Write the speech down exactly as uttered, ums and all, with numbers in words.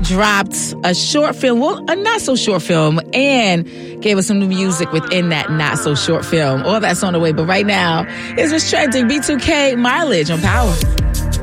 dropped a short film, well, a not so short film, and gave us some new music within that not so short film. All that's on the way, but right now, it's what's trending. B two K Mileage on Power.